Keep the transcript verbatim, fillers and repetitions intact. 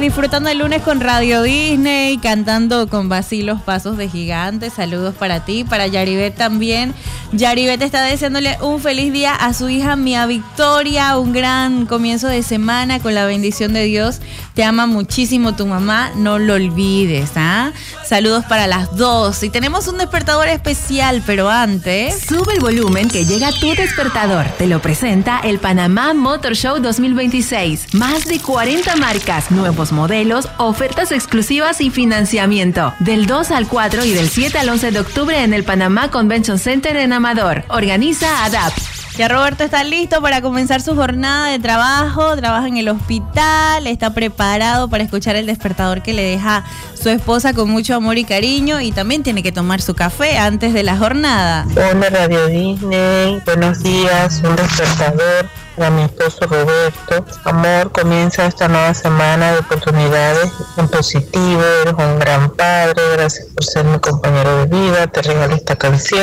disfrutando el lunes con Radio Disney, cantando con Basí los pasos de gigante. Saludos para ti, para Yaribet también. Yaribet está deseándole un feliz día a su hija Mía Victoria, un gran comienzo de semana con la bendición de Dios. Te ama muchísimo tu mamá, no lo olvides, ¿ah? Saludos para las dos. Y tenemos un despertador especial, pero antes... Sube el volumen que llega tu despertador. Te lo presenta el Panamá Motor Show dos mil veintiséis. Más de cuarenta marcas, nuevos modelos, ofertas exclusivas y financiamiento. Del dos al cuatro y del siete al once de octubre en el Panamá Convention Center en Amador. Organiza A D A P. Ya Roberto está listo para comenzar su jornada de trabajo, trabaja en el hospital, está preparado para escuchar el despertador que le deja su esposa con mucho amor y cariño, y también tiene que tomar su café antes de la jornada. Hola Radio Disney, buenos días, un despertador para mi esposo Roberto. Amor, comienza esta nueva semana de oportunidades en positivo, eres un gran padre, gracias por ser mi compañero de vida, te regalo esta canción.